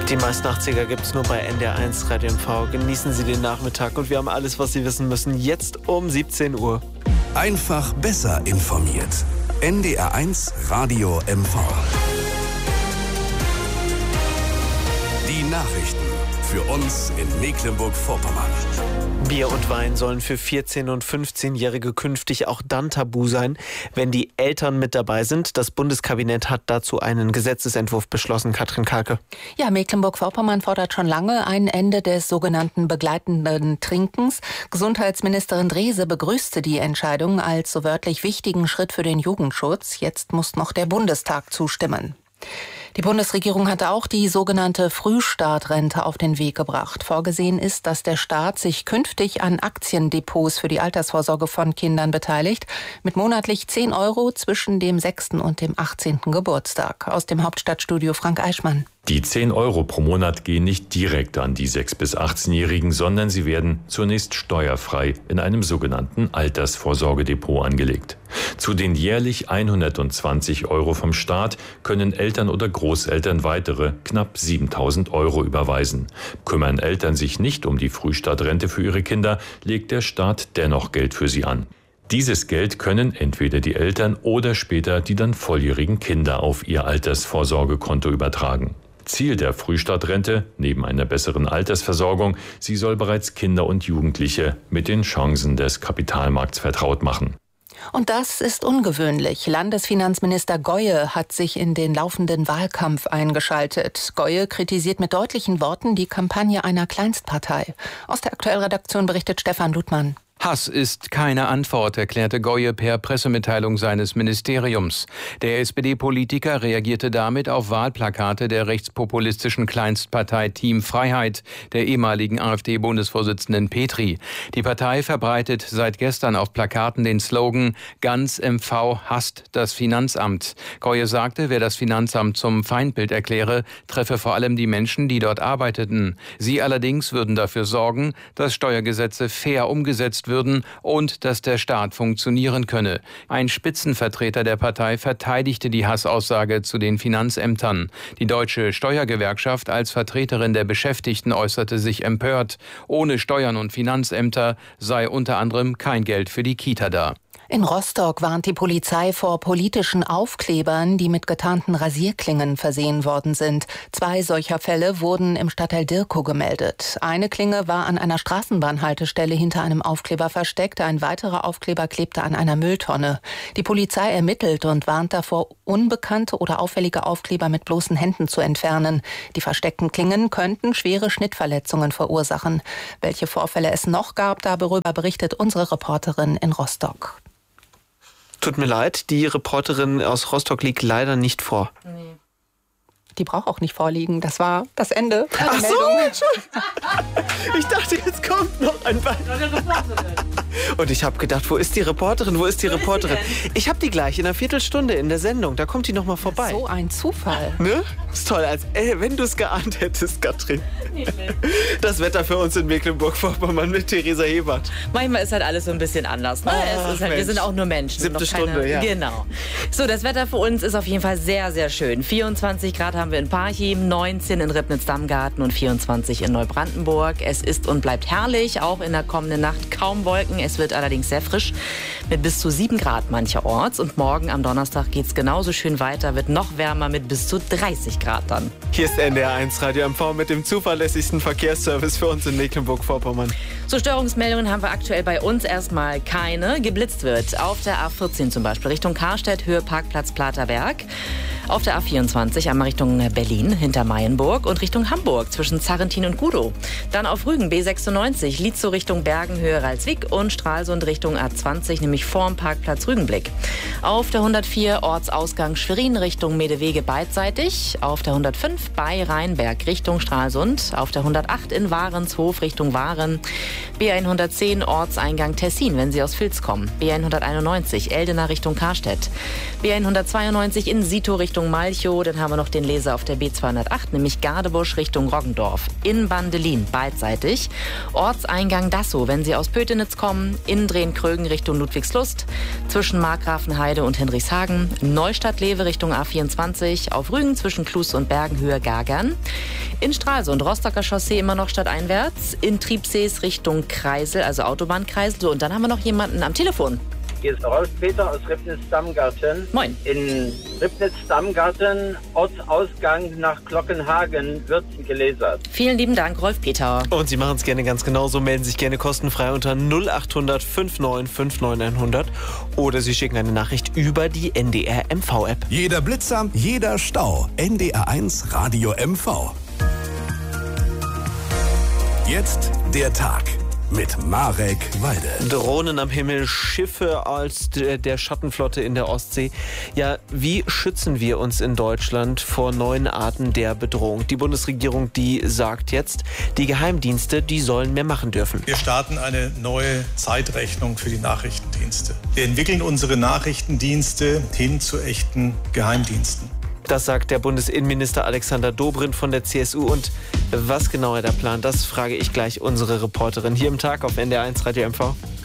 Die meisten 80er gibt es nur bei NDR1 Radio MV. Genießen Sie den Nachmittag und wir haben alles, was Sie wissen müssen, jetzt um 17 Uhr. Einfach besser informiert. NDR1 Radio MV. Die Nachrichten für uns in Mecklenburg-Vorpommern. Bier und Wein sollen für 14- und 15-Jährige künftig auch dann tabu sein, wenn die Eltern mit dabei sind. Das Bundeskabinett hat dazu einen Gesetzesentwurf beschlossen. Katrin Kalke. Ja, Mecklenburg-Vorpommern fordert schon lange ein Ende des sogenannten begleitenden Trinkens. Gesundheitsministerin Drese begrüßte die Entscheidung als so wörtlich wichtigen Schritt für den Jugendschutz. Jetzt muss noch der Bundestag zustimmen. Die Bundesregierung hatte auch die sogenannte Frühstartrente auf den Weg gebracht. Vorgesehen ist, dass der Staat sich künftig an Aktiendepots für die Altersvorsorge von Kindern beteiligt, mit monatlich 10 € zwischen dem 6. und dem 18. Geburtstag. Aus dem Hauptstadtstudio Frank Eichmann. Die 10 € pro Monat gehen nicht direkt an die 6- bis 18-Jährigen, sondern sie werden zunächst steuerfrei in einem sogenannten Altersvorsorgedepot angelegt. Zu den jährlich 120 € vom Staat können Eltern oder Großeltern weitere knapp 7.000 € überweisen. Kümmern Eltern sich nicht um die Frühstartrente für ihre Kinder, legt der Staat dennoch Geld für sie an. Dieses Geld können entweder die Eltern oder später die dann volljährigen Kinder auf ihr Altersvorsorgekonto übertragen. Ziel der Frühstartrente, neben einer besseren Altersversorgung, sie soll bereits Kinder und Jugendliche mit den Chancen des Kapitalmarkts vertraut machen. Und das ist ungewöhnlich. Landesfinanzminister Goye hat sich in den laufenden Wahlkampf eingeschaltet. Goye kritisiert mit deutlichen Worten die Kampagne einer Kleinstpartei. Aus der Aktuellredaktion berichtet Stefan Ludmann. Hass ist keine Antwort, erklärte Goye per Pressemitteilung seines Ministeriums. Der SPD-Politiker reagierte damit auf Wahlplakate der rechtspopulistischen Kleinstpartei Team Freiheit, der ehemaligen AfD-Bundesvorsitzenden Petri. Die Partei verbreitet seit gestern auf Plakaten den Slogan "Ganz MV hasst das Finanzamt". Goye sagte, wer das Finanzamt zum Feindbild erkläre, treffe vor allem die Menschen, die dort arbeiteten. Sie allerdings würden dafür sorgen, dass Steuergesetze fair umgesetzt würden und dass der Staat funktionieren könne. Ein Spitzenvertreter der Partei verteidigte die Hassaussage zu den Finanzämtern. Die Deutsche Steuergewerkschaft als Vertreterin der Beschäftigten äußerte sich empört. Ohne Steuern und Finanzämter sei unter anderem kein Geld für die Kita da. In Rostock warnt die Polizei vor politischen Aufklebern, die mit getarnten Rasierklingen versehen worden sind. 2 solcher Fälle wurden im Stadtteil Dirkow gemeldet. Eine Klinge war an einer Straßenbahnhaltestelle hinter einem Aufkleber versteckt. Ein weiterer Aufkleber klebte an einer Mülltonne. Die Polizei ermittelt und warnt davor, unbekannte oder auffällige Aufkleber mit bloßen Händen zu entfernen. Die versteckten Klingen könnten schwere Schnittverletzungen verursachen. Welche Vorfälle es noch gab, darüber berichtet unsere Reporterin in Rostock. Tut mir leid, die Reporterin aus Rostock liegt leider nicht vor. Nee. Die braucht auch nicht vorliegen. Das war das Ende. Ach so, ich dachte, jetzt kommt noch ein Bein. Und ich habe gedacht, wo ist die Reporterin? Wo ist die Reporterin? Ich habe die gleich in einer Viertelstunde in der Sendung. Da kommt die noch mal vorbei. So ein Zufall. Ne? Ist toll. Wenn du es geahnt hättest, Katrin. Das Wetter für uns in Mecklenburg-Vorpommern mit Theresa Hebert. Manchmal ist halt alles so ein bisschen anders. Ne? Es ist halt, wir sind auch nur Menschen. 7. Stunde, ja. Genau. So, das Wetter für uns ist auf jeden Fall sehr, sehr schön. 24 Grad haben wir in Parchim, 19 in Ribnitz-Dammgarten und 24 in Neubrandenburg. Es ist und bleibt herrlich, auch in der kommenden Nacht kaum Wolken. Es wird allerdings sehr frisch mit bis zu 7 Grad mancherorts. Und morgen am Donnerstag geht es genauso schön weiter, wird noch wärmer mit bis zu 30 Grad dann. Hier ist NDR1 Radio MV mit dem zuverlässigsten Verkehrsservice für uns in Mecklenburg-Vorpommern. So, Störungsmeldungen haben wir aktuell bei uns erstmal keine. Geblitzt wird auf der A14 zum Beispiel Richtung Karstedt, Höhe Parkplatz Platerberg. Auf der A24 einmal Richtung Berlin, hinter Mayenburg und Richtung Hamburg zwischen Zarrentin und Gudow. Dann auf Rügen B96, Lietzow Richtung Bergen, Höhe Ralswiek und Stralsund Richtung A20, nämlich vorm Parkplatz Rügenblick. Auf der 104 Ortsausgang Schwerin Richtung Medewege beidseitig. Auf der 105 bei Rheinberg Richtung Stralsund. Auf der 108 in Warenshof Richtung Waren. B110 Ortseingang Tessin, wenn Sie aus Vils kommen. B191 Eldena Richtung Karstedt. B192 in Sito Richtung Malchow. Dann haben wir noch den Leser auf der B208, nämlich Gardebusch Richtung Roggendorf. In Bandelin beidseitig. Ortseingang Dassow, wenn Sie aus Pötenitz kommen. Zentrum, Innendrehen-Krögen Richtung Ludwigslust, zwischen Markgrafenheide und Hinrichshagen, Neustadt-Lewe Richtung A24, auf Rügen zwischen Klus und Bergenhöhe Gagern, in Stralsund Rostocker Chaussee immer noch stadteinwärts, in Triebsees Richtung Kreisel, also Autobahnkreisel. So, und dann haben wir noch jemanden am Telefon. Hier ist Rolf Peter aus Ribnitz-Dammgarten. Moin. In Ribnitz-Dammgarten, Ortsausgang nach Glockenhagen, wird gelasert. Vielen lieben Dank, Rolf Peter. Und Sie machen es gerne ganz genauso, melden sich gerne kostenfrei unter 0800 59 100 oder Sie schicken eine Nachricht über die NDR MV-App. Jeder Blitzer, jeder Stau. NDR1 Radio MV. Jetzt der Tag mit Marek Walde. Drohnen am Himmel, Schiffe als der Schattenflotte in der Ostsee. Ja, wie schützen wir uns in Deutschland vor neuen Arten der Bedrohung? Die Bundesregierung, die sagt jetzt, die Geheimdienste, die sollen mehr machen dürfen. Wir starten eine neue Zeitrechnung für die Nachrichtendienste. Wir entwickeln unsere Nachrichtendienste hin zu echten Geheimdiensten. Das sagt der Bundesinnenminister Alexander Dobrindt von der CSU. Und was genau er da plant, das frage ich gleich unsere Reporterin hier im Tag auf NDR1 Radio MV.